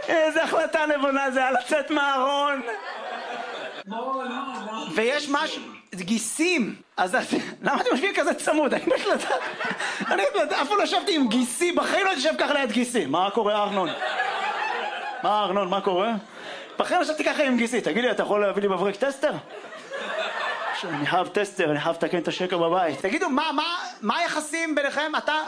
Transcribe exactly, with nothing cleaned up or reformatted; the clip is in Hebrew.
איזה החלטה נבונה זה היה לצאת מהארון. ויש משהו, גיסים, אז למה אתם משווים כזה צמוד? אני פשוט לדעת, אני אף פעם לא ישבתי עם גיסי, בחיים לא ישב ככה ליד גיסי. מה קורה ארנון? מה ארנון, מה קורה? בחיים לא ישבתי ככה עם גיסי, תגיד לי, אתה יכול להביא לי מברק טסטר? אני חייב טסטר, אני חייב לתקן את השקר בבית. תגידו, מה, מה, מה היחסים ביניכם? אתה...